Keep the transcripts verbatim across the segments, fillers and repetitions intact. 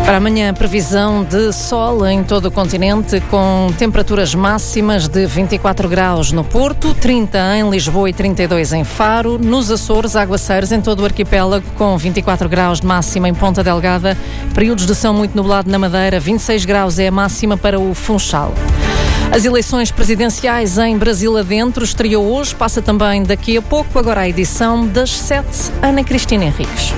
Para amanhã, previsão de sol em todo o continente, com temperaturas máximas de vinte e quatro graus no Porto, trinta em Lisboa e trinta e dois em Faro. Nos Açores, aguaceiros em todo o arquipélago, com vinte e quatro graus de máxima em Ponta Delgada. Períodos de céu muito nublado na Madeira, vinte e seis graus é a máxima para o Funchal. As eleições presidenciais em Brasil adentro estreou hoje, passa também daqui a pouco. Agora a edição das sete, Ana Cristina Henriques.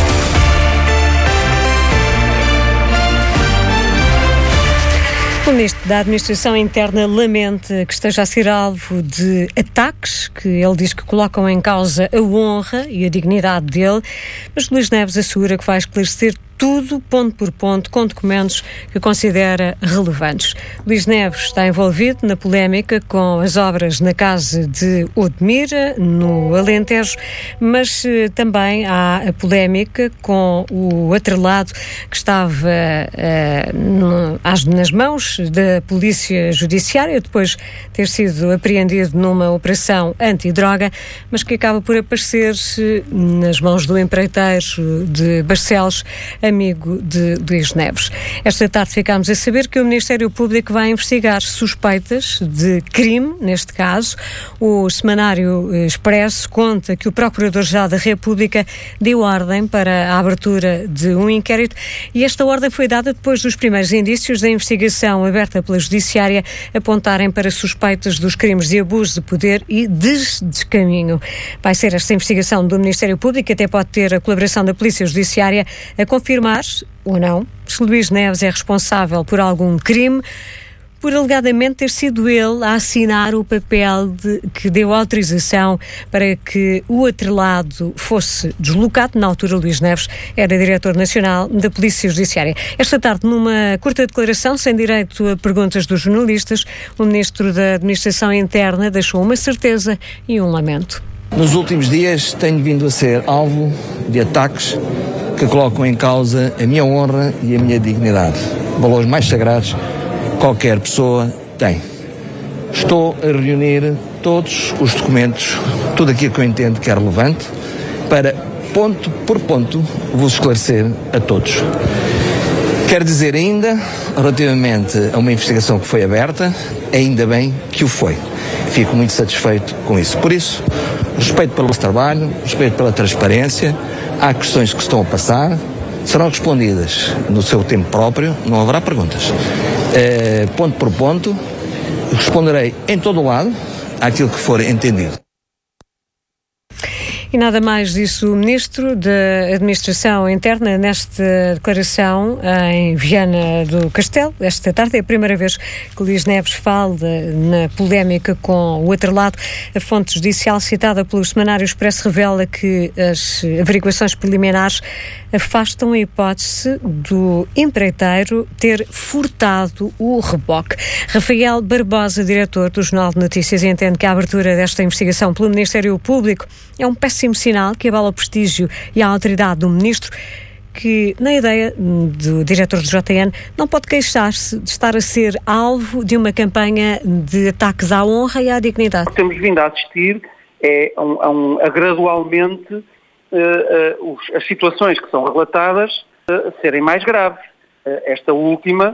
O Ministro da Administração Interna lamenta que esteja a ser alvo de ataques que ele diz que colocam em causa a honra e a dignidade dele, mas Luís Neves assegura que vai esclarecer tudo, ponto por ponto, com documentos que considera relevantes. Luís Neves está envolvido na polémica com as obras na casa de Odmira, no Alentejo, mas eh, também há a polémica com o atrelado que estava eh, no, às, nas mãos da Polícia Judiciária, depois de ter sido apreendido numa operação antidroga, mas que acaba por aparecer nas mãos do empreiteiro de Barcelos, amigo de Luís Neves. Esta tarde ficámos a saber que o Ministério Público vai investigar suspeitas de crime, neste caso. O Semanário Expresso conta que o Procurador-Geral da República deu ordem para a abertura de um inquérito e esta ordem foi dada depois dos primeiros indícios da investigação aberta pela Judiciária apontarem para suspeitas dos crimes de abuso de poder e de descaminho. Vai ser esta investigação do Ministério Público, até pode ter a colaboração da Polícia Judiciária, a confirmar ou não se Luís Neves é responsável por algum crime, por alegadamente ter sido ele a assinar o papel de, que deu autorização para que o atrelado fosse deslocado. Na altura, Luís Neves era diretor nacional da Polícia Judiciária. Esta tarde, numa curta declaração, sem direito a perguntas dos jornalistas, o Ministro da Administração Interna deixou uma certeza e um lamento. Nos últimos dias tenho vindo a ser alvo de ataques que colocam em causa a minha honra e a minha dignidade, valores mais sagrados que qualquer pessoa tem. Estou a reunir todos os documentos, tudo aquilo que eu entendo que é relevante, para, ponto por ponto, vos esclarecer a todos. Quero dizer ainda, relativamente a uma investigação que foi aberta, ainda bem que o foi. Fico muito satisfeito com isso. Por isso, respeito pelo nosso trabalho, respeito pela transparência. Há questões que estão a passar, serão respondidas no seu tempo próprio, não haverá perguntas. É, ponto por ponto, responderei em todo o lado àquilo que for entendido. E nada mais disse o Ministro da Administração Interna nesta declaração em Viana do Castelo. Esta tarde é a primeira vez que Luís Neves fala na polémica com o atrelado. A fonte judicial citada pelo Semanário Expresso revela que as averiguações preliminares afastam a hipótese do empreiteiro ter furtado o reboque. Rafael Barbosa, diretor do Jornal de Notícias, entende que a abertura desta investigação pelo Ministério Público é um péssimo sinal que abala o prestígio e a autoridade do Ministro, que, na ideia do diretor do J N, não pode queixar-se de estar a ser alvo de uma campanha de ataques à honra e à dignidade. Temos vindo a assistir é, a, um, a, um, a gradualmente uh, uh, os, as situações que são relatadas uh, serem mais graves. Uh, esta última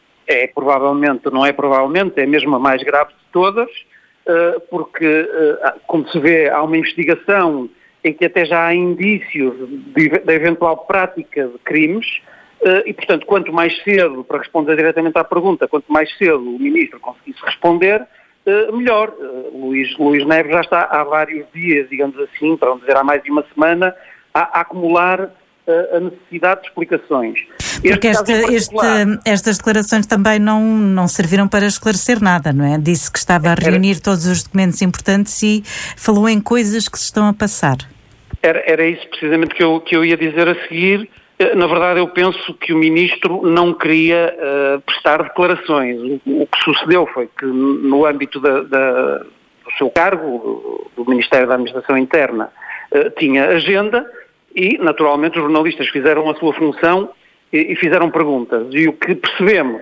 é provavelmente, não é provavelmente, é mesmo a mais grave de todas, uh, porque, uh, como se vê, há uma investigação em que até já há indícios da eventual prática de crimes uh, e, portanto, quanto mais cedo, para responder diretamente à pergunta, quanto mais cedo o Ministro conseguisse responder, uh, melhor. Uh, Luís, Luís Neves já está há vários dias, digamos assim, para não dizer há mais de uma semana, a, a acumular uh, a necessidade de explicações. Porque este, este, estas declarações também não, não serviram para esclarecer nada, não é? Disse que estava a reunir era, todos os documentos importantes e falou em coisas que se estão a passar. Era, era isso precisamente que eu, que eu ia dizer a seguir. Na verdade, eu penso que o Ministro não queria uh, prestar declarações. O, o que sucedeu foi que, no âmbito da, da, do seu cargo, do Ministério da Administração Interna, uh, tinha agenda e, naturalmente, os jornalistas fizeram a sua função e fizeram perguntas. E o que percebemos,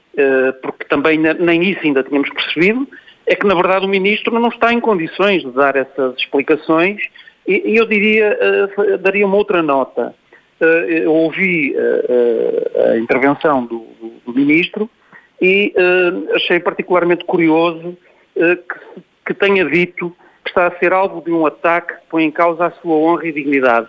porque também nem isso ainda tínhamos percebido, é que, na verdade, o Ministro não está em condições de dar essas explicações e eu diria, daria uma outra nota. eu ouvi a intervenção do, do, do Ministro e achei particularmente curioso que, que tenha dito que está a ser alvo de um ataque que põe em causa a sua honra e dignidade.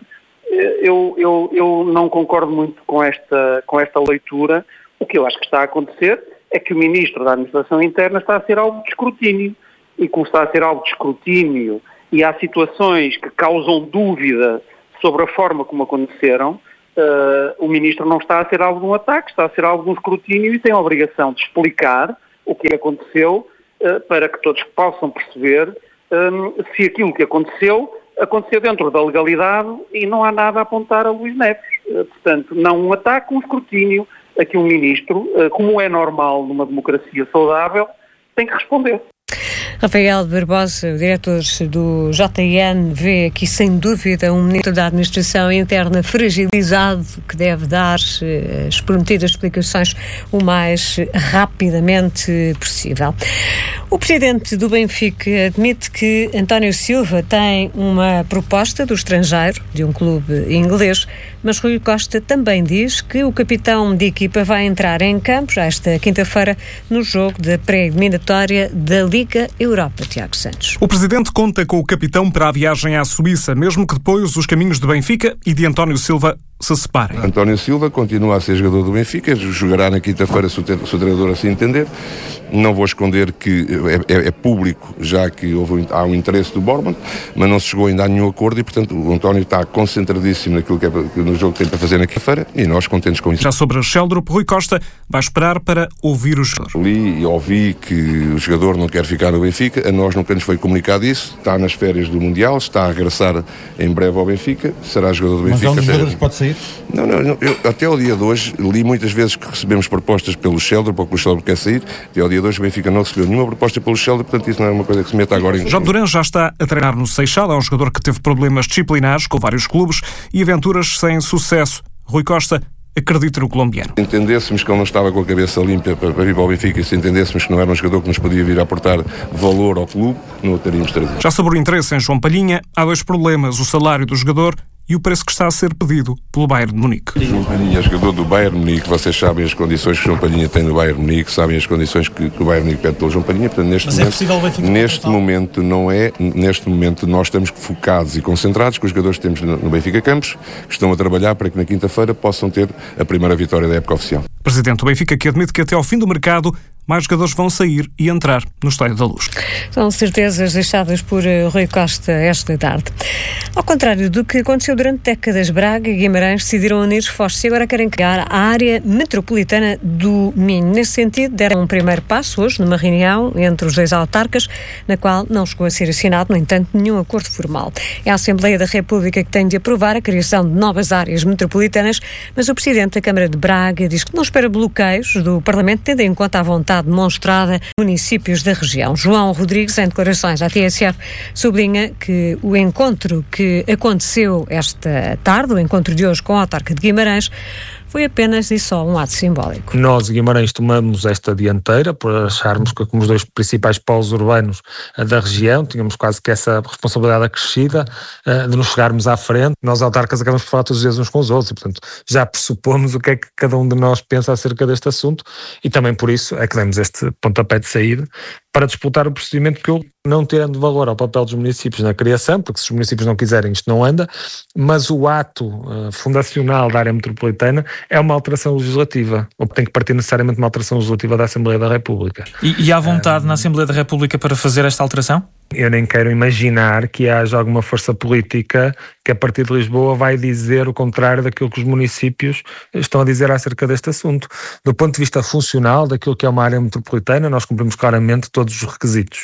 Eu, eu, eu não concordo muito com esta, com esta leitura. O que eu acho que está a acontecer é que o Ministro da Administração Interna está a ser alvo de escrutínio. E como está a ser alvo de escrutínio e há situações que causam dúvida sobre a forma como aconteceram, uh, o Ministro não está a ser alvo de um ataque, está a ser alvo de um escrutínio e tem a obrigação de explicar o que aconteceu uh, para que todos possam perceber um, se aquilo que aconteceu, aconteceu dentro da legalidade e não há nada a apontar a Luís Neves. Uh, portanto, não um ataque, um escrutínio a que um Ministro, uh, como é normal numa democracia saudável, tem que responder. Rafael Barbosa, o diretor do J N, vê aqui sem dúvida um Ministro da Administração Interna fragilizado que deve dar as prometidas explicações o mais rapidamente possível. O presidente do Benfica admite que António Silva tem uma proposta do estrangeiro, de um clube inglês, mas Rui Costa também diz que o capitão de equipa vai entrar em campo já esta quinta-feira no jogo da pré-eliminatória da Liga Europa. Tiago Santos. O presidente conta com o capitão para a viagem à Suíça, mesmo que depois os caminhos de Benfica e de António Silva se separem. António Silva continua a ser jogador do Benfica, jogará na quinta-feira se o treinador assim entender. Não vou esconder que é, é, é público, já que houve, há um interesse do Bournemouth, mas não se chegou ainda a nenhum acordo e, portanto, o António está concentradíssimo naquilo que é, no jogo que tem para fazer na quinta-feira e nós contentes com isso. Já sobre a Sheldrup, Rui Costa vai esperar para ouvir o jogador. Li e ouvi que o jogador não quer ficar no Benfica, a nós nunca nos foi comunicado isso, está nas férias do Mundial, está a regressar em breve ao Benfica, será jogador do Benfica. Mas é um dos jogadores que pode sair? Não, não, não eu, até ao dia de hoje, li muitas vezes que recebemos propostas pelo Sheldrup ou que o Sheldrup quer sair, até ao dia de hoje o Benfica não recebeu nenhuma proposta pelo Sheldrup, portanto isso não é uma coisa que se meta agora em... João Durão já está a treinar no Seixal, é um jogador que teve problemas disciplinares com vários clubes e aventuras sem sucesso. Rui Costa acredita no colombiano. Se entendêssemos que ele não estava com a cabeça limpa para, para vir para o Benfica e se entendêssemos que não era um jogador que nos podia vir a aportar valor ao clube, não o teríamos trazido. Já sobre o interesse em João Palhinha, há dois problemas, o salário do jogador e o preço que está a ser pedido pelo Bayern de Munique. João Palhinha é jogador do Bayern de Munique, vocês sabem as condições que João Palhinha tem no Bayern de Munique, sabem as condições que, que o Bayern de Munique pede pelo João Palhinha, portanto neste Mas momento, é possível o Benfica neste momento não é, neste momento nós estamos focados e concentrados com os jogadores que temos no, no Benfica Campos, que estão a trabalhar para que na quinta-feira possam ter a primeira vitória da época oficial. Presidente do Benfica que admite que até ao fim do mercado mais jogadores vão sair e entrar no Estádio da Luz. São certezas deixadas por Rui Costa esta tarde. Ao contrário do que aconteceu durante décadas, Braga e Guimarães decidiram unir esforços e agora querem criar a área metropolitana do Minho. Nesse sentido, deram um primeiro passo hoje numa reunião entre os dois autarcas, na qual não chegou a ser assinado, no entanto, nenhum acordo formal. É a Assembleia da República que tem de aprovar a criação de novas áreas metropolitanas, mas o Presidente da Câmara de Braga diz que não espera bloqueios do Parlamento, tendo em conta a vontade demonstrada nos municípios da região. João Rodrigues, em declarações à T S F, sublinha que o encontro que aconteceu esta tarde, o encontro de hoje com a autarca de Guimarães, foi apenas e só um ato simbólico. Nós, Guimarães, tomamos esta dianteira por acharmos que, como os dois principais polos urbanos da região, tínhamos quase que essa responsabilidade acrescida de nos chegarmos à frente. Nós, autarcas, acabamos por falar todos os dias uns com os outros e, portanto, já pressupomos o que é que cada um de nós pensa acerca deste assunto e também por isso é que demos este pontapé de saída para disputar o procedimento que eu, não tirando valor ao papel dos municípios na criação, porque se os municípios não quiserem isto não anda, mas o ato uh, fundacional da área metropolitana é uma alteração legislativa, ou tem que partir necessariamente de uma alteração legislativa da Assembleia da República. E, e há vontade um, na Assembleia da República para fazer esta alteração? Eu nem quero imaginar que haja alguma força política que a partir de Lisboa vai dizer o contrário daquilo que os municípios estão a dizer acerca deste assunto. Do ponto de vista funcional, daquilo que é uma área metropolitana, nós cumprimos claramente todos os requisitos.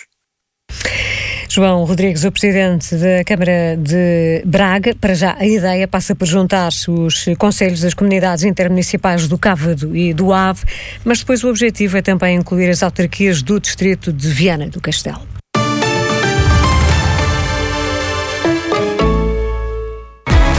João Rodrigues, o Presidente da Câmara de Braga, para já a ideia passa por juntar os conselhos das comunidades intermunicipais do Cávado e do Ave, mas depois o objetivo é também incluir as autarquias do distrito de Viana do Castelo.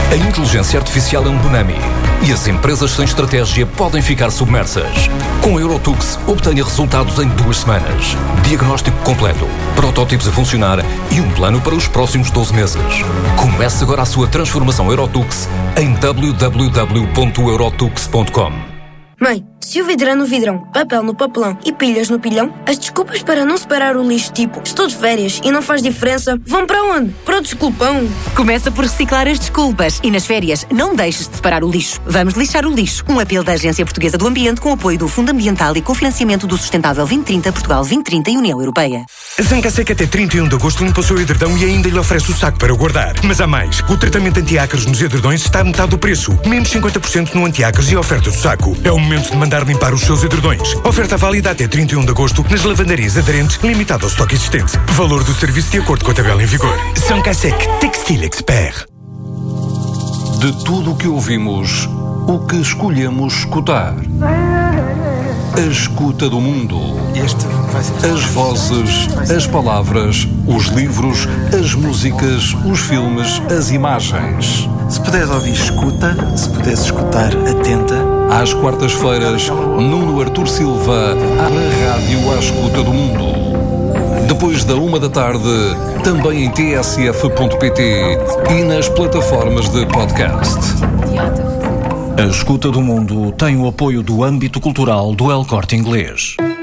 A inteligência artificial é um tsunami e as empresas sem estratégia podem ficar submersas. Com a Eurotux, obtenha resultados em duas semanas. Diagnóstico completo, protótipos a funcionar e um plano para os próximos doze meses. Comece agora a sua transformação Eurotux em w w w ponto eurotux ponto com. Mãe, se o vidro é no vidrão, papel no papelão e pilhas no pilhão, as desculpas para não separar o lixo, tipo, estou de férias e não faz diferença, vão para onde? Para o desculpão. Começa por reciclar as desculpas e nas férias não deixes de separar o lixo. Vamos lixar o lixo. Um apelo da Agência Portuguesa do Ambiente com apoio do Fundo Ambiental e cofinanciamento do Sustentável vinte trinta, Portugal vinte trinta e União Europeia. A Zancaseca até trinta e um de agosto limpa o seu edredão e ainda lhe oferece o saco para o guardar. Mas há mais. O tratamento anti-ácaros nos edredões está a metade do preço. Menos cinquenta por cento no anti-ácaros e a oferta do saco. É o momento de mandar limpar os seus edredões. Oferta válida até trinta e um de agosto nas lavandarias aderentes, limitado ao estoque existente. Valor do serviço de acordo com a tabela em vigor. Zancaseca Textile Expert. De tudo o que ouvimos, o que escolhemos escutar? A escuta do mundo. As vozes, as palavras, os livros, as músicas, os filmes, as imagens. Se puderes ouvir, escuta. Se puderes escutar, atenta. Às quartas-feiras, Nuno Artur Silva abre a rádio à escuta do mundo. Depois da uma da tarde, também em t s f ponto p t e nas plataformas de podcast. A Escuta do Mundo tem o apoio do âmbito cultural do El Corte Inglês.